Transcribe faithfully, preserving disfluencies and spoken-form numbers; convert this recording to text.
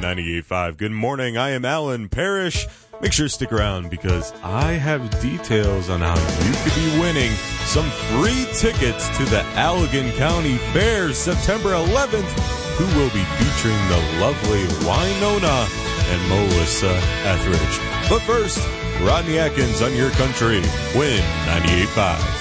ninety-eight point five. Good morning. I am Alan Parrish. Make sure to stick around because I have details on how you could be winning some free tickets to the Allegan County Fair September eleventh, who will be featuring the lovely Winona and Melissa Etheridge. But first, Rodney Atkins on Your Country, Win ninety-eight point five.